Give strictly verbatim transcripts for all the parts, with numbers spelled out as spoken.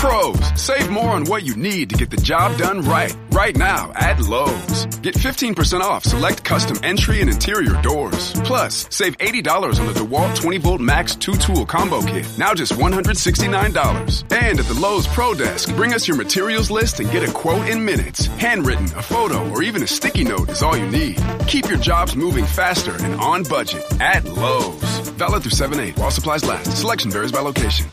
Pros, save more on what you need to get the job done right. Right now at Lowe's. Get fifteen percent off select custom entry and interior doors. Plus, save eighty dollars on the DeWalt twenty volt Max two tool combo kit. Now just one hundred sixty-nine dollars. And at the Lowe's Pro Desk, bring us your materials list and get a quote in minutes. Handwritten, a photo, or even a sticky note is all you need. Keep your jobs moving faster and on budget at Lowe's. Valid through seven eight while supplies last. Selection varies by location.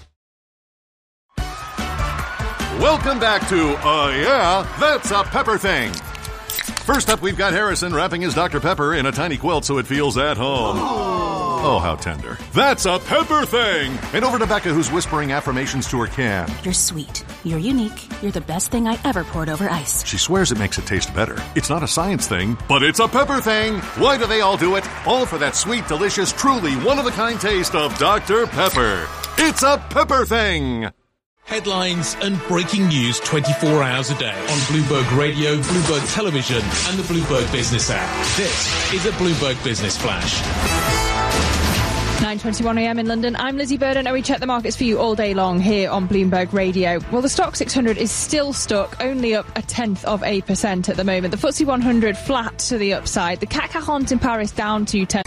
Welcome back to Uh Yeah, That's a Pepper Thing. First up, we've got Harrison wrapping his Doctor Pepper in a tiny quilt so it feels at home. Oh, how tender. That's a Pepper Thing! And over to Becca, who's whispering affirmations to her can. You're sweet. You're unique. You're the best thing I ever poured over ice. She swears it makes it taste better. It's not a science thing, but it's a Pepper Thing! Why do they all do it? All for that sweet, delicious, truly one-of-a-kind taste of Doctor Pepper. It's a Pepper Thing! Headlines and breaking news twenty-four hours a day on Bloomberg Radio, Bloomberg Television and the Bloomberg Business app. This is a Bloomberg Business Flash. nine twenty-one a m in London. I'm Lizzie Burden and we check the markets for you all day long here on Bloomberg Radio. Well, the Stoxx six hundred is still stuck, only up a tenth of a percent at the moment. The F T S E one hundred flat to the upside. The C A C quarante in Paris down to ten.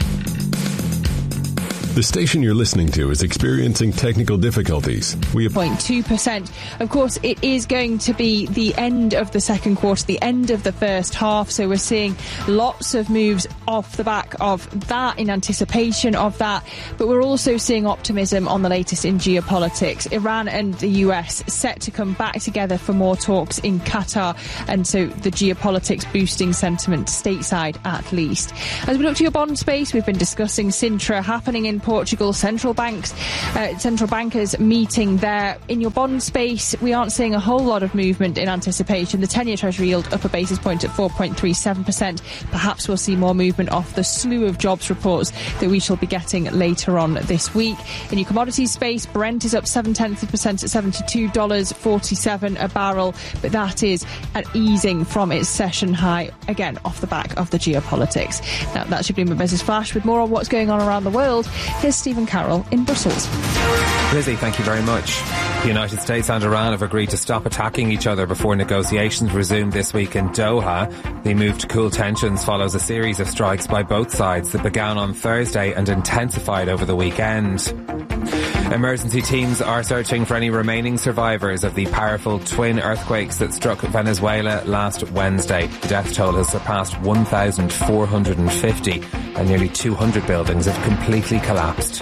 The station you're listening to is experiencing technical difficulties. We have zero point two percent. Of course, it is going to be the end of the second quarter, the end of the first half, so we're seeing lots of moves off the back of that, in anticipation of that, but we're also seeing optimism on the latest in geopolitics. Iran and the U S set to come back together for more talks in Qatar, and so the geopolitics boosting sentiment stateside at least. As we look to your bond space, we've been discussing Sintra happening in Portugal, central banks, uh, central bankers meeting there. In your bond space, we aren't seeing a whole lot of movement in anticipation. The ten-year Treasury yield up a basis point at four point three seven percent. Perhaps we'll see more movement off the slew of jobs reports that we shall be getting later on this week. In your commodities space, Brent is up seven tenths of a percent at seventy-two dollars forty-seven a barrel, but that is an easing from its session high, again off the back of the geopolitics. Now, that's your Bloomberg Business Flash. With more on what's going on around the world, here's Stephen Carroll in Brussels. Lizzie, thank you very much. The United States and Iran have agreed to stop attacking each other before negotiations resume this week in Doha. The move to cool tensions follows a series of strikes by both sides that began on Thursday and intensified over the weekend. Emergency teams are searching for any remaining survivors of the powerful twin earthquakes that struck Venezuela last Wednesday. The death toll has surpassed one thousand four hundred fifty and nearly two hundred buildings have completely collapsed.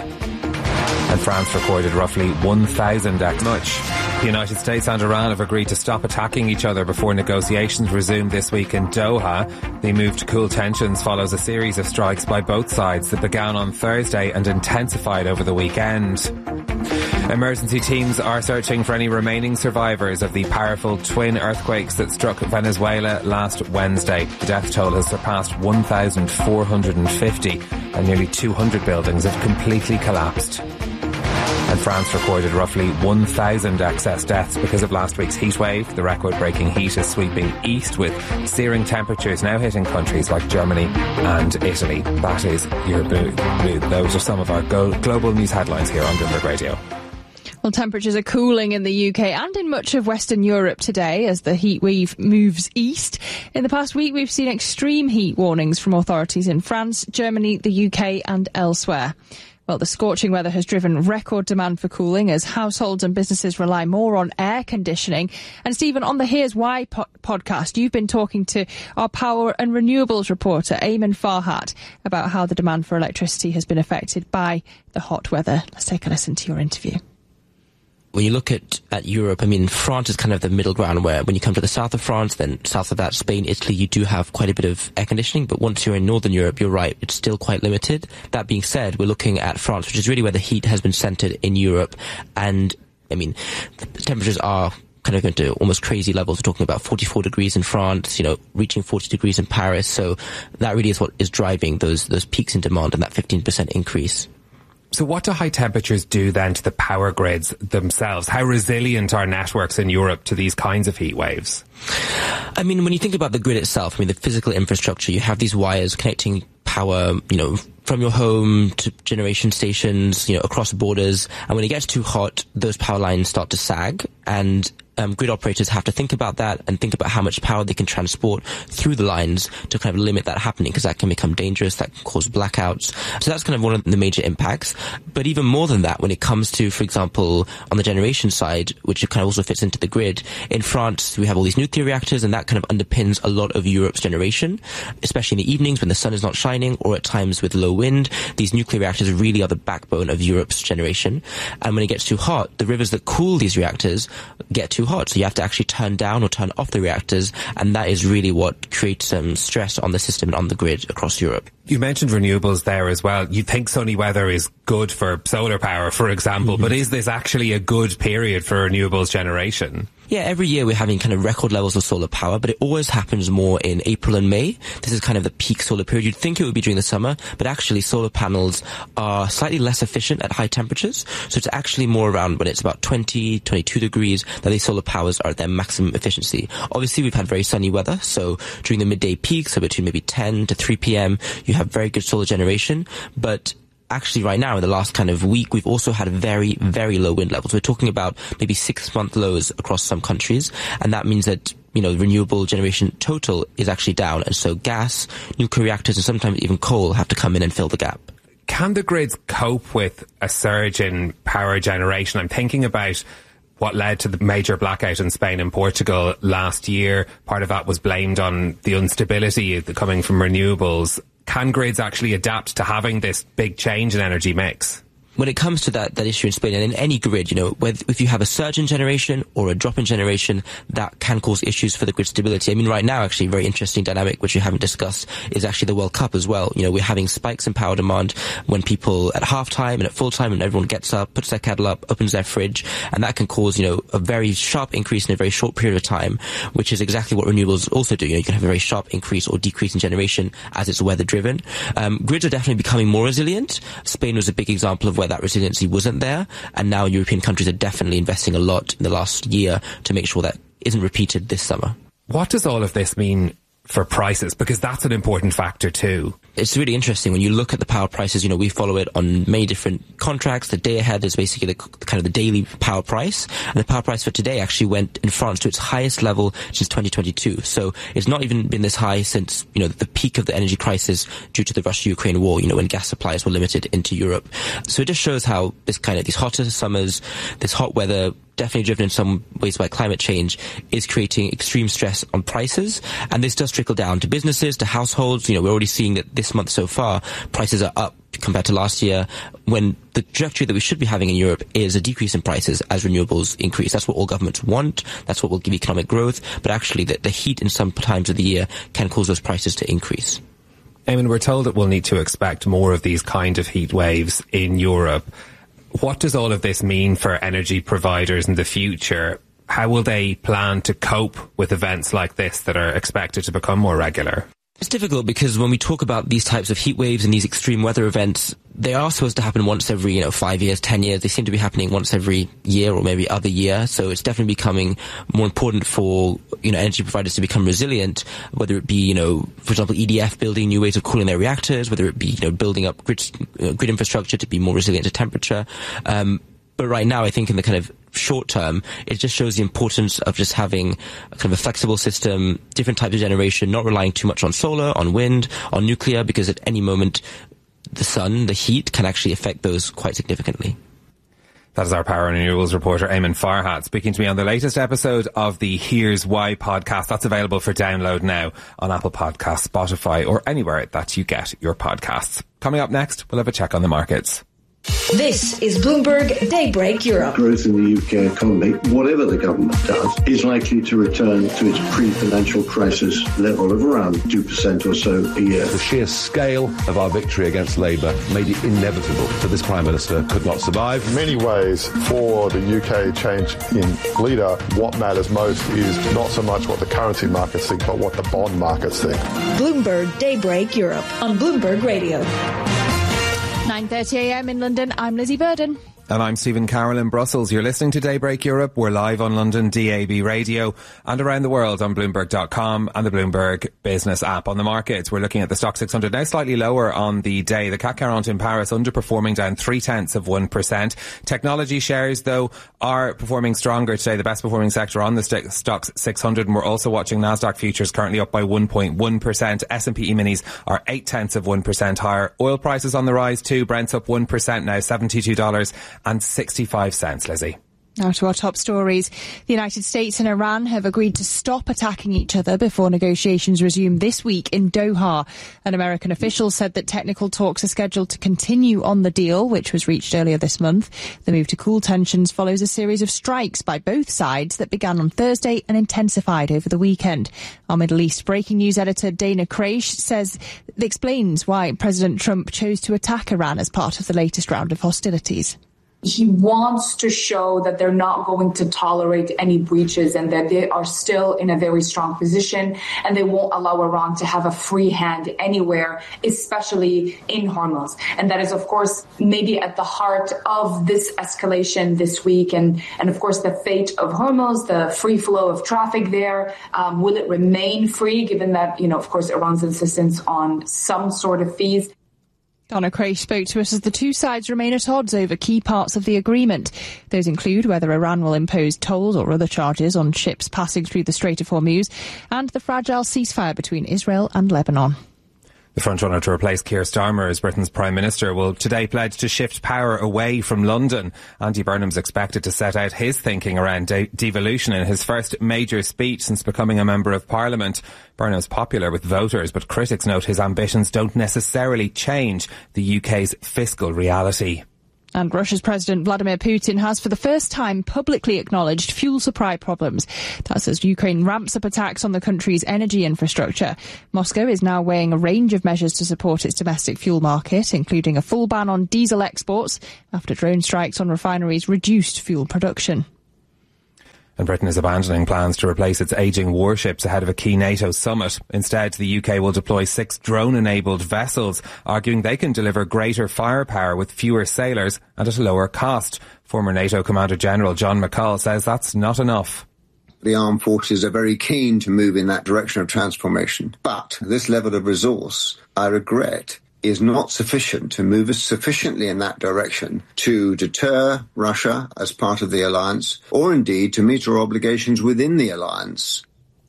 And France recorded roughly one thousand acts much. The United States and Iran have agreed to stop attacking each other before negotiations resume this week in Doha. The move to cool tensions follows a series of strikes by both sides that began on Thursday and intensified over the weekend. Emergency teams are searching for any remaining survivors of the powerful twin earthquakes that struck Venezuela last Wednesday. The death toll has surpassed one thousand four hundred fifty and nearly two hundred buildings have completely collapsed. And France recorded roughly one thousand excess deaths because of last week's heat wave. The record-breaking heat is sweeping east, with searing temperatures now hitting countries like Germany and Italy. That is your mood. Those are some of our go- global news headlines here on Bloomberg Radio. Well, temperatures are cooling in the U K and in much of Western Europe today as the heat wave moves east. In the past week, we've seen extreme heat warnings from authorities in France, Germany, the U K and elsewhere. Well, the scorching weather has driven record demand for cooling as households and businesses rely more on air conditioning. And Stephen, on the Here's Why po- podcast, you've been talking to our power and renewables reporter, Eamon Farhat, about how the demand for electricity has been affected by the hot weather. Let's take a listen to your interview. When you look at, at Europe, I mean, France is kind of the middle ground where when you come to the south of France, then south of that, Spain, Italy, you do have quite a bit of air conditioning. But once you're in northern Europe, you're right, it's still quite limited. That being said, we're looking at France, which is really where the heat has been centered in Europe. And, I mean, the temperatures are kind of going to almost crazy levels. We're talking about forty-four degrees in France, you know, reaching forty degrees in Paris. So that really is what is driving those, those peaks in demand and that fifteen percent increase. So what do high temperatures do then to the power grids themselves? How resilient are networks in Europe to these kinds of heat waves? I mean, when you think about the grid itself, I mean, the physical infrastructure, you have these wires connecting power, you know, from your home to generation stations, you know, across borders. And when it gets too hot, those power lines start to sag, and Um, grid operators have to think about that and think about how much power they can transport through the lines to kind of limit that happening, because that can become dangerous, that can cause blackouts. So that's kind of one of the major impacts. But even more than that, when it comes to, for example, on the generation side, which kind of also fits into the grid, in France we have all these nuclear reactors, and that kind of underpins a lot of Europe's generation, especially in the evenings when the sun is not shining or at times with low wind. These nuclear reactors really are the backbone of Europe's generation. And when it gets too hot, the rivers that cool these reactors get too hot, so you have to actually turn down or turn off the reactors, and that is really what creates some um, stress on the system and on the grid across Europe. You mentioned renewables there as well. You think sunny weather is good for solar power, for example, mm-hmm. but is this actually a good period for renewables generation? Yeah, every year we're having kind of record levels of solar power, but it always happens more in April and May. This is kind of the peak solar period. You'd think it would be during the summer, but actually solar panels are slightly less efficient at high temperatures. So it's actually more around when it's about twenty, twenty-two degrees that these solar powers are at their maximum efficiency. Obviously, we've had very sunny weather, so during the midday peak, so between maybe ten to three p.m., you have very good solar generation, but actually right now in the last kind of week we've also had very, very low wind levels. We're talking about maybe six month lows across some countries, and that means that, you know, renewable generation total is actually down, and so gas, nuclear reactors and sometimes even coal have to come in and fill the gap. Can the grids cope with a surge in power generation? I'm thinking about what led to the major blackout in Spain and Portugal last year. Part of that was blamed on the instability coming from renewables. Can grids actually adapt to having this big change in energy mix? When it comes to that, that issue in Spain, and in any grid, you know, whether, if you have a surge in generation or a drop in generation, that can cause issues for the grid stability. I mean, right now, actually, a very interesting dynamic, which we haven't discussed, is actually the World Cup as well. You know, we're having spikes in power demand when people at half-time and at full-time, and everyone gets up, puts their kettle up, opens their fridge, and that can cause, you know, a very sharp increase in a very short period of time, which is exactly what renewables also do. You know, you can have a very sharp increase or decrease in generation as it's weather-driven. Um, grids are definitely becoming more resilient. Spain was a big example of where that resiliency wasn't there, and now European countries are definitely investing a lot in the last year to make sure that isn't repeated this summer. What does all of this mean for prices? Because that's an important factor too. It's really interesting when you look at the power prices. You know, we follow it on many different contracts. The day ahead is basically the kind of the daily power price, and the power price for today actually went in France to its highest level since twenty twenty-two. So it's not even been this high since, you know, the peak of the energy crisis due to the Russia-Ukraine war, you know, when gas supplies were limited into Europe. So it just shows how this kind of these hotter summers, this hot weather, definitely driven in some ways by climate change, is creating extreme stress on prices. And this does trickle down to businesses, to households. You know, we're already seeing that this month so far, prices are up compared to last year, when the trajectory that we should be having in Europe is a decrease in prices as renewables increase. That's what all governments want. That's what will give economic growth. But actually, the, the heat in some times of the year can cause those prices to increase. Eamon, we're told that we'll need to expect more of these kind of heat waves in Europe. What does all of this mean for energy providers in the future? How will they plan to cope with events like this that are expected to become more regular? It's difficult because when we talk about these types of heat waves and these extreme weather events, they are supposed to happen once every, you know, five years, ten years. They seem to be happening once every year or maybe other year. So it's definitely becoming more important for, you know, energy providers to become resilient, whether it be, you know, for example, E D F building new ways of cooling their reactors, whether it be, you know, building up grid, you know, grid infrastructure to be more resilient to temperature. Um, But right now, I think in the kind of short term, it just shows the importance of just having a kind of a flexible system, different types of generation, not relying too much on solar, on wind, on nuclear, because at any moment, the sun, the heat, can actually affect those quite significantly. That is our Power and Renewables reporter, Eamon Farhat, speaking to me on the latest episode of the Here's Why podcast. That's available for download now on Apple Podcasts, Spotify, or anywhere that you get your podcasts. Coming up next, we'll have a check on the markets. This is Bloomberg Daybreak Europe. Growth in the U K economy, whatever the government does, is likely to return to its pre-financial crisis level of around two percent or so a year. The sheer scale of our victory against Labour made it inevitable that this Prime Minister could not survive. In many ways, for the U K change in leader, what matters most is not so much what the currency markets think, but what the bond markets think. Bloomberg Daybreak Europe on Bloomberg Radio. nine thirty a m in London, I'm Lizzie Burden. And I'm Stephen Carroll in Brussels. You're listening to Daybreak Europe. We're live on London D A B radio and around the world on Bloomberg dot com and the Bloomberg Business app. On the markets, we're looking at the Stock six hundred, now slightly lower on the day. The C A C quarante in Paris underperforming, down three tenths of one percent. Technology shares, though, are performing stronger today, the best performing sector on the st- Stock six hundred. And we're also watching Nasdaq futures currently up by one point one percent. S and P E-minis are eight tenths of one percent higher. Oil prices on the rise too. Brent's up one percent now, seventy-two dollars and sixty-five cents, Lizzie. Now to our top stories. The United States and Iran have agreed to stop attacking each other before negotiations resume this week in Doha. An American official said that technical talks are scheduled to continue on the deal, which was reached earlier this month. The move to cool tensions follows a series of strikes by both sides that began on Thursday and intensified over the weekend. Our Middle East breaking news editor Dana Kraish says explains why President Trump chose to attack Iran as part of the latest round of hostilities. He wants to show that they're not going to tolerate any breaches and that they are still in a very strong position and they won't allow Iran to have a free hand anywhere, especially in Hormuz. And that is, of course, maybe at the heart of this escalation this week. And, and of course, the fate of Hormuz, the free flow of traffic there. Um, will it remain free, given that, you know, of course, Iran's insistence on some sort of fees? Donna Kraish spoke to us as the two sides remain at odds over key parts of the agreement. Those include whether Iran will impose tolls or other charges on ships passing through the Strait of Hormuz and the fragile ceasefire between Israel and Lebanon. The frontrunner to replace Keir Starmer as Britain's Prime Minister will today pledge to shift power away from London. Andy Burnham's expected to set out his thinking around de- devolution in his first major speech since becoming a Member of Parliament. Burnham's popular with voters, but critics note his ambitions don't necessarily change the U K's fiscal reality. And Russia's President Vladimir Putin has for the first time publicly acknowledged fuel supply problems. That's as Ukraine ramps up attacks on the country's energy infrastructure. Moscow is now weighing a range of measures to support its domestic fuel market, including a full ban on diesel exports after drone strikes on refineries reduced fuel production. And Britain is abandoning plans to replace its ageing warships ahead of a key NATO summit. Instead, the U K will deploy six drone-enabled vessels, arguing they can deliver greater firepower with fewer sailors and at a lower cost. Former NATO Commander-General John McCall says that's not enough. The armed forces are very keen to move in that direction of transformation. But this level of resource, I regret, is not sufficient to move us sufficiently in that direction to deter Russia as part of the alliance, or indeed to meet our obligations within the alliance.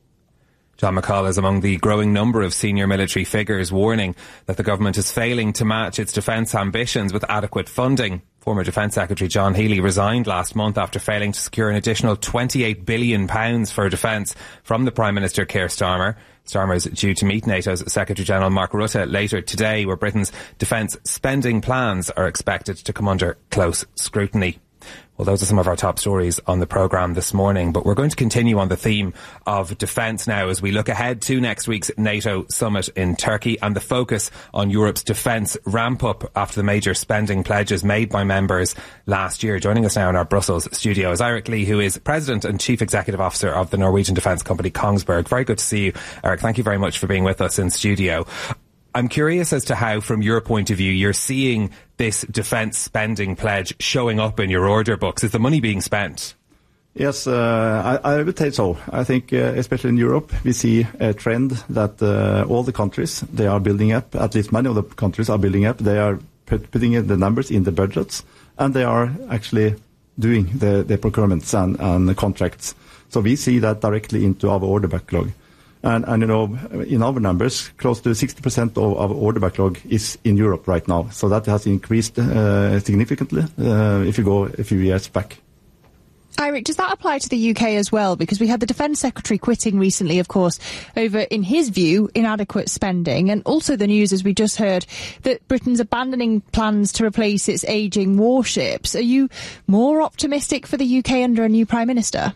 John McCall is among the growing number of senior military figures warning that the government is failing to match its defence ambitions with adequate funding. Former Defence Secretary John Healey resigned last month after failing to secure an additional twenty-eight billion pounds for defence from the Prime Minister Keir Starmer. Starmer is due to meet NATO's Secretary-General Mark Rutte later today, where Britain's defence spending plans are expected to come under close scrutiny. Well, those are some of our top stories on the programme this morning, but we're going to continue on the theme of defence now as we look ahead to next week's NATO summit in Turkey and the focus on Europe's defence ramp-up after the major spending pledges made by members last year. Joining us now in our Brussels studio is Eirik Lie, who is President and Chief Executive Officer of the Norwegian defence company Kongsberg. Very good to see you, Eirik. Thank you very much for being with us in studio. I'm curious as to how, from your point of view, you're seeing this defence spending pledge showing up in your order books. Is the money being spent? Yes, uh, I, I would say so. I think, uh, especially in Europe, we see a trend that uh, all the countries, they are building up, at least many of the countries are building up. They are put, putting in the numbers in the budgets, and they are actually doing the, the procurements and, and the contracts. So we see that directly into our order backlog. And, and, you know, in our numbers, close to sixty percent of our order backlog is in Europe right now. So that has increased uh, significantly uh, if you go a few years back. Eirik, does that apply to the U K as well? Because we had the Defence Secretary quitting recently, of course, over, in his view, inadequate spending. And also the news, as we just heard, that Britain's abandoning plans to replace its ageing warships. Are you more optimistic for the U K under a new Prime Minister?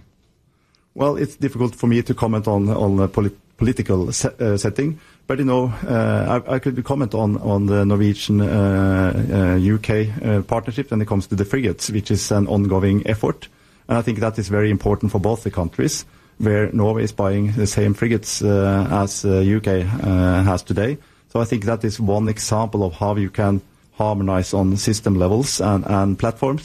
Well, it's difficult for me to comment on on the polit- political se- uh, setting, but you know, uh, I, I could comment on on the Norwegian uh, uh, U K uh, partnership when it comes to the frigates, which is an ongoing effort, and I think that is very important for both the countries, where Norway is buying the same frigates uh, as uh, U K uh, has today. So I think that is one example of how you can harmonize on system levels and, and platforms.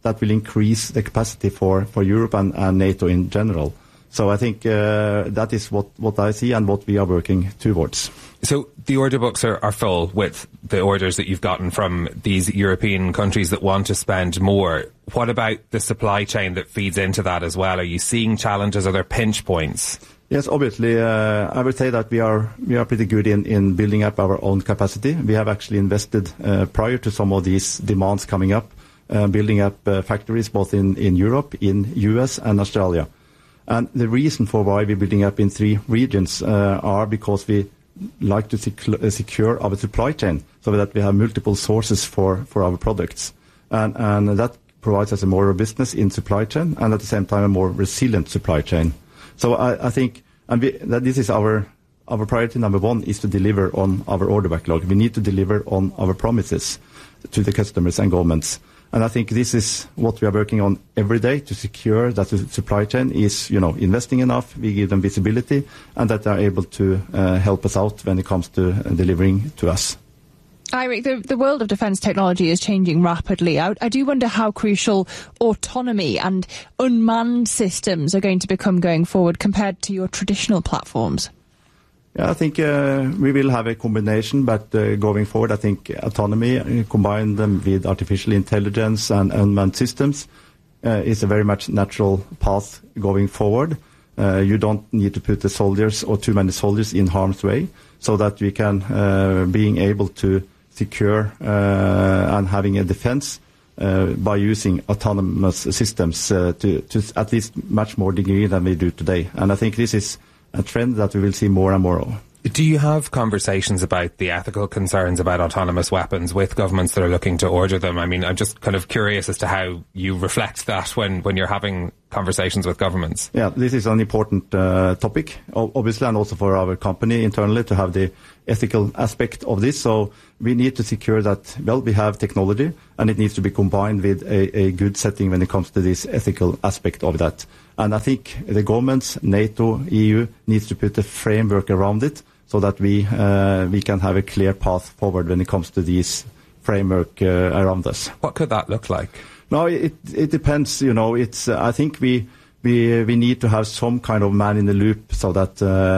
that will increase the capacity for, for Europe and, and NATO in general. So I think uh, that is what, what I see and what we are working towards. So the order books are, are full with the orders that you've gotten from these European countries that want to spend more. What about the supply chain that feeds into that as well? Are you seeing challenges? Are there pinch points? Yes, obviously, uh, I would say that we are we are pretty good in, in building up our own capacity. We have actually invested uh, prior to some of these demands coming up, uh, building up uh, factories both in, in Europe, in U S and Australia. And the reason for why we're building up in three regions uh, are because we like to sec- secure our supply chain so that we have multiple sources for, for our products. And, and that provides us a more robustness in supply chain and at the same time a more resilient supply chain. So I, I think and we, that this is our our priority number one is to deliver on our order backlog. We need to deliver on our promises to the customers and governments. And I think this is what we are working on every day to secure that the supply chain is, you know, investing enough, we give them visibility, and that they are able to uh, help us out when it comes to uh, delivering to us. Eirik, the, the world of defence technology is changing rapidly. I, I do wonder how crucial autonomy and unmanned systems are going to become going forward compared to your traditional platforms. Yeah, I think uh, we will have a combination, but uh, going forward, I think autonomy, uh, combine them with artificial intelligence and unmanned systems, uh, is a very much natural path going forward. Uh, you don't need to put the soldiers or too many soldiers in harm's way, so that we can, uh, being able to secure uh, and having a defense uh, by using autonomous systems uh, to, to at least much more degree than we do today. And I think this is a trend that we will see more and more of. Do you have conversations about the ethical concerns about autonomous weapons with governments that are looking to order them? I mean, I'm just kind of curious as to how you reflect that when, when you're having conversations with governments. Yeah, this is an important uh, topic, obviously, and also for our company internally to have the ethical aspect of this. So we need to secure that, well, we have technology, and it needs to be combined with a, a good setting when it comes to this ethical aspect of that. And I think the governments, NATO, E U, needs to put a framework around it so that we uh, we can have a clear path forward when it comes to this framework uh, around us. What could that look like? No, it it depends. You know, it's. Uh, I think we we we need to have some kind of man in the loop so that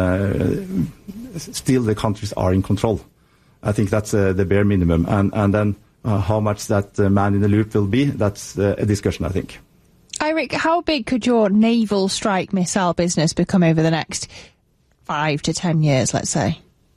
uh, still the countries are in control. I think that's uh, the bare minimum, and and then uh, how much that uh, man in the loop will be, that's uh, a discussion, I think. Eirik, how big could your naval strike missile business become over the next five to ten years, let's say?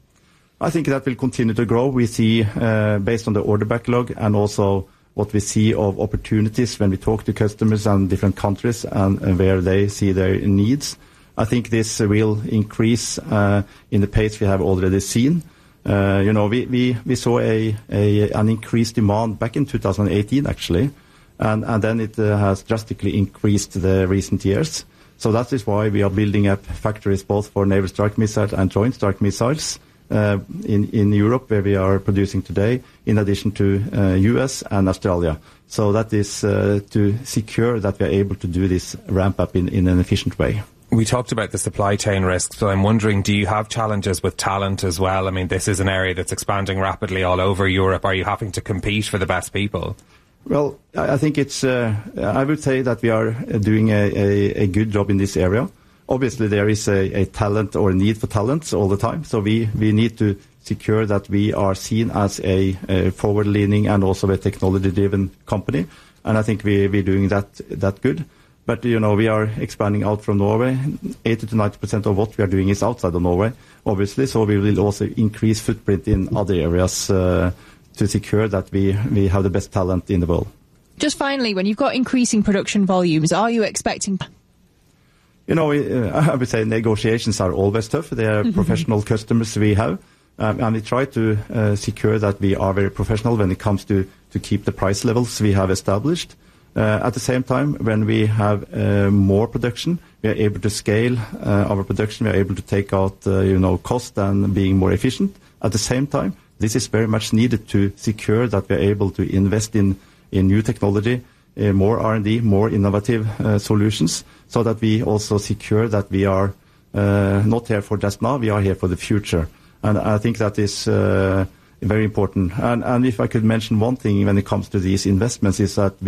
I think that will continue to grow. We see, uh, based on the order backlog and also what we see of opportunities when we talk to customers and different countries and, and where they see their needs. I think this will increase uh, in the pace we have already seen. Uh, you know, we, we, we saw a, a an increased demand back in two thousand eighteen, actually. And, and then it uh, has drastically increased the recent years. So that is why we are building up factories both for naval strike missiles and joint strike missiles uh, in, in Europe, where we are producing today, in addition to uh, U S and Australia. So that is uh, to secure that we are able to do this ramp up in, in an efficient way. We talked about the supply chain risks, but I'm wondering, do you have challenges with talent as well? I mean, this is an area that's expanding rapidly all over Europe. Are you having to compete for the best people? Well, I think it's, uh, I would say that we are doing a, a, a good job in this area. Obviously, there is a, a talent or a need for talents all the time. So we, we need to secure that we are seen as a, a forward-leaning and also a technology-driven company. And I think we, we're doing that, that good. But, you know, we are expanding out from Norway. eighty to ninety percent of what we are doing is outside of Norway, obviously. So we will also increase footprint in other areas, uh, to secure that we, we have the best talent in the world. Just finally, when you've got increasing production volumes, are you expecting... You know, I would say negotiations are always tough. They are mm-hmm. professional customers we have. Um, and we try to uh, secure that we are very professional when it comes to, to keep the price levels we have established. Uh, at the same time, when we have uh, more production, we are able to scale uh, our production. We are able to take out, uh, you know, cost and being more efficient. At the same time, this is very much needed to secure that we are able to invest in, in new technology, uh, more R and D, more innovative uh, solutions, so that we also secure that we are uh, not here for just now, we are here for the future. And I think that is uh, very important. And, and if I could mention one thing when it comes to these investments, is that we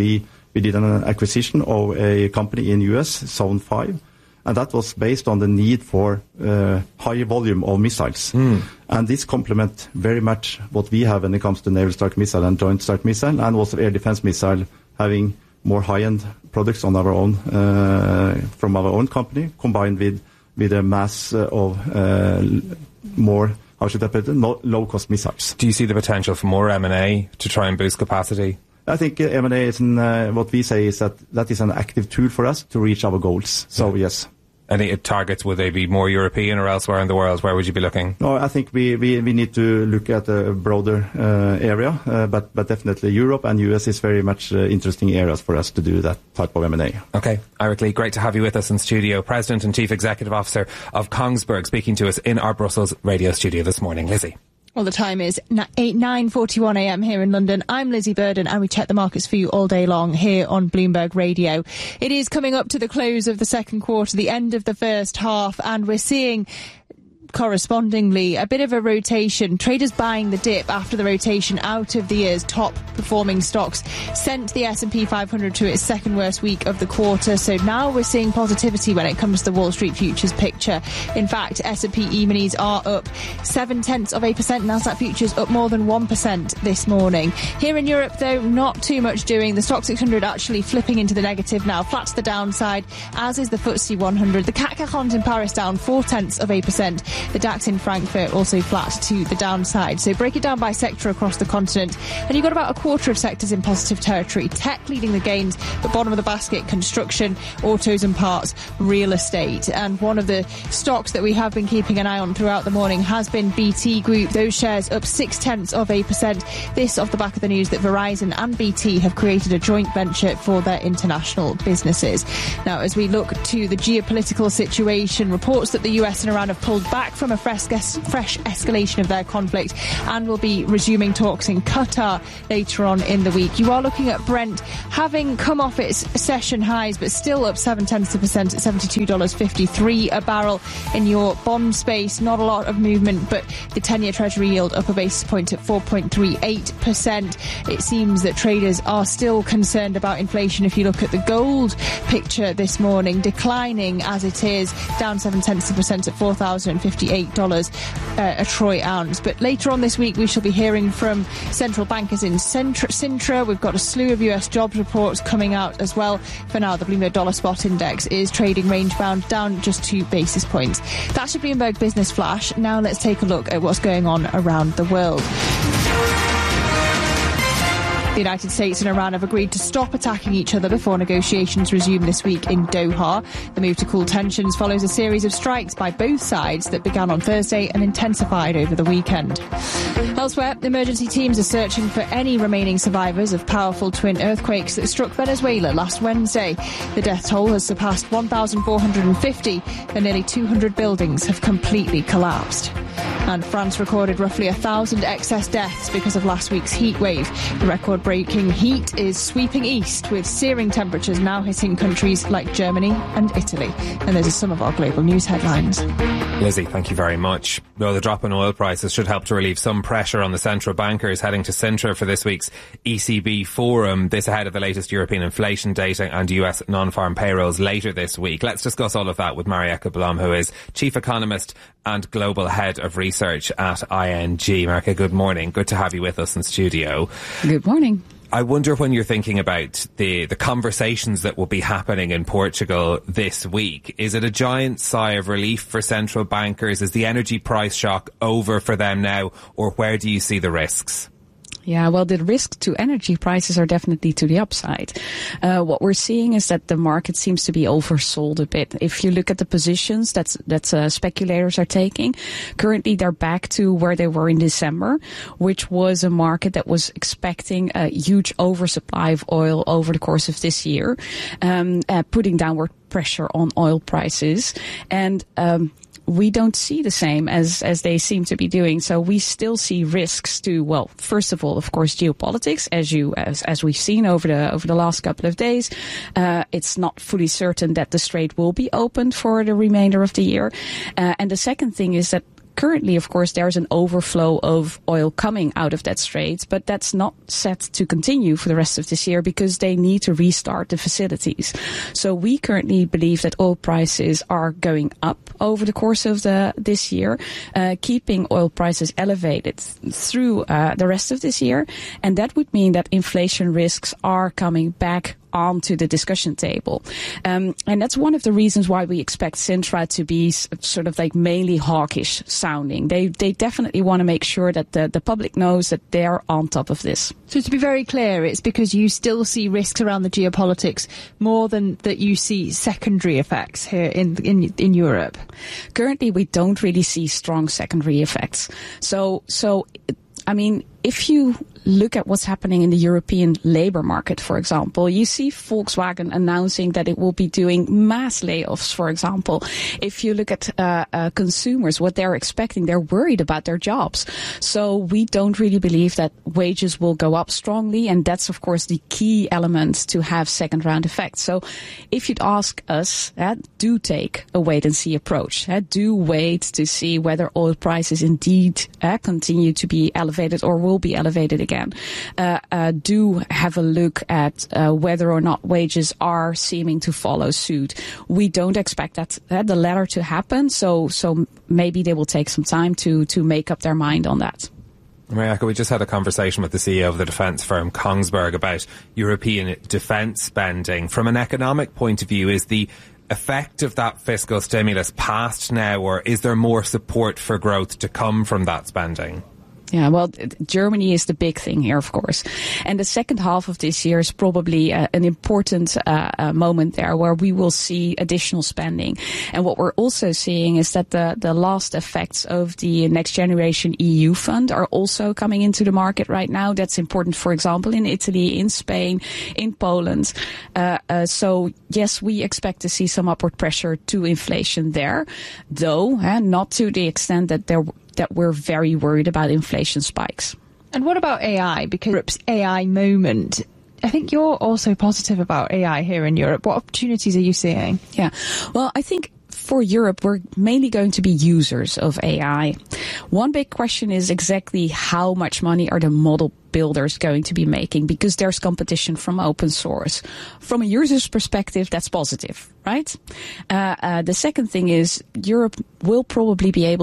we did an acquisition of a company in U S, Zone five, and that was based on the need for uh, higher volume of missiles. Mm. And this complement very much what we have when it comes to Naval Strike Missile and Joint Strike Missile, and also air defense missile, having more high-end products on our own, uh, from our own company, combined with, with a mass uh, of uh, more, how should I put it, no, low-cost missiles. Do you see the potential for more M and A to try and boost capacity? I think uh, M and A is an, uh, what we say is that that is an active tool for us to reach our goals. So, yeah. Yes. Any targets, would they be more European or elsewhere in the world? Where would you be looking? No, I think we, we, we need to look at a broader uh, area, uh, but, but definitely Europe and U S is very much uh, interesting areas for us to do that type of M and A. Okay. Eirik Lie, great to have you with us in studio. President and Chief Executive Officer of Kongsberg, speaking to us in our Brussels radio studio this morning. Lizzie. Well, the time is nine forty-one a m here in London. I'm Lizzie Burden, and we check the markets for you all day long here on Bloomberg Radio. It is coming up to the close of the second quarter, the end of the first half, and we're seeing correspondingly a bit of a rotation. Traders buying the dip after the rotation out of the year's top performing stocks sent the S and P five hundred to its second worst week of the quarter. So now we're seeing positivity when it comes to the Wall Street futures picture. In fact, S and P E-minis are up seven tenths of a percent. Nasdaq futures up more than one percent this morning. Here in Europe, though, not too much doing. The Stoxx six hundred actually flipping into the negative now, flat to the downside, as is the F T S E one hundred. The C A C quarante in Paris down four tenths of a percent. The DAX in Frankfurt also flat to the downside. So break it down by sector across the continent, and you've got about a quarter of sectors in positive territory. Tech leading the gains, but bottom of the basket, construction, autos and parts, real estate. And one of the stocks that we have been keeping an eye on throughout the morning has been B T Group. Those shares up six tenths of a percent. This off the back of the news that Verizon and B T have created a joint venture for their international businesses. Now, as we look to the geopolitical situation, reports that the U S and Iran have pulled back from a fresh, fresh escalation of their conflict and will be resuming talks in Qatar later on in the week. You are looking at Brent having come off its session highs, but still up seven tenths of a percent at seventy-two dollars fifty-three a barrel. In your bond space, not a lot of movement, but the ten-year Treasury yield up a basis point at four point three eight percent. It seems that traders are still concerned about inflation. If you look at the gold picture this morning, declining as it is, down seven tenths of a percent at four thousand fifty-eight dollars uh, a troy ounce. But later on this week, we shall be hearing from central bankers in Sintra. Sintra. We've got a slew of U S jobs reports coming out as well. For now, the Bloomberg Dollar Spot Index is trading range-bound, down just two basis points. That's your Bloomberg Business Flash. Now let's take a look at what's going on around the world. The United States and Iran have agreed to stop attacking each other before negotiations resume this week in Doha. The move to cool tensions follows a series of strikes by both sides that began on Thursday and intensified over the weekend. Elsewhere, emergency teams are searching for any remaining survivors of powerful twin earthquakes that struck Venezuela last Wednesday. The death toll has surpassed one thousand four hundred fifty and nearly two hundred buildings have completely collapsed. And France recorded roughly a thousand excess deaths because of last week's heat wave. The record-breaking heat is sweeping east, with searing temperatures now hitting countries like Germany and Italy. And those are some of our global news headlines. Lizzie, thank you very much. Well, the drop in oil prices should help to relieve some pressure on the central bankers heading to Sintra for this week's E C B forum. This ahead of the latest European inflation data and U S non-farm payrolls later this week. Let's discuss all of that with Marieke Blom, who is Chief Economist and Global Head of Research at I N G. Marieke, good morning. Good to have you with us in studio. Good morning. I wonder, when you're thinking about the, the conversations that will be happening in Portugal this week, is it a giant sigh of relief for central bankers? Is the energy price shock over for them now, or where do you see the risks? Yeah, well, the risks to energy prices are definitely to the upside. Uh, what we're seeing is that the market seems to be oversold a bit. If you look at the positions that that uh, speculators are taking, currently they're back to where they were in December, which was a market that was expecting a huge oversupply of oil over the course of this year, um, uh, putting downward pressure on oil prices. And um we don't see the same as, as they seem to be doing. So we still see risks to, well, first of all, of course, geopolitics, as you, as, as we've seen over the, over the last couple of days. Uh, it's not fully certain that the strait will be opened for the remainder of the year. Uh, and the second thing is that currently, of course, there's an overflow of oil coming out of that strait, but that's not set to continue for the rest of this year because they need to restart the facilities. So we currently believe that oil prices are going up over the course of the this year, uh, keeping oil prices elevated through uh, the rest of this year. And that would mean that inflation risks are coming back onto the discussion table. Um, and that's one of the reasons why we expect Sintra to be s- sort of like mainly hawkish sounding. They they definitely want to make sure that the, the public knows that they're on top of this. So to be very clear, it's because you still see risks around the geopolitics more than that you see secondary effects here in in in Europe. Currently, we don't really see strong secondary effects. So so I mean, if you look at what's happening in the European labor market, for example, you see Volkswagen announcing that it will be doing mass layoffs, for example. If you look at uh, uh, consumers, what they're expecting, they're worried about their jobs. So we don't really believe that wages will go up strongly, and that's, of course, the key element to have second-round effects. So if you'd ask us, uh, do take a wait-and-see approach. Uh, do wait to see whether oil prices indeed uh, continue to be elevated or will be elevated again. Uh, uh, do have a look at uh, whether or not wages are seeming to follow suit. We don't expect that uh, the latter to happen, so so maybe they will take some time to to make up their mind on that. Mariaka, we just had a conversation with the C E O of the defence firm Kongsberg about European defence spending. From an economic point of view, is the effect of that fiscal stimulus past now, or is there more support for growth to come from that spending? Yeah, well, Germany is the big thing here, of course. And the second half of this year is probably uh, an important uh, uh, moment there where we will see additional spending. And what we're also seeing is that the, the last effects of the Next Generation E U fund are also coming into the market right now. That's important, for example, in Italy, in Spain, in Poland. Uh, uh, so, yes, we expect to see some upward pressure to inflation there, though uh, not to the extent that there that we're very worried about inflation spikes. And what about A I? Because Europe's A I moment, I think you're also positive about A I here in Europe. What opportunities are you seeing? Yeah, well, I think for Europe, we're mainly going to be users of A I. One big question is exactly how much money are the model builders going to be making, because there's competition from open source. From a user's perspective, that's positive, right? Uh, uh, the second thing is Europe will probably be able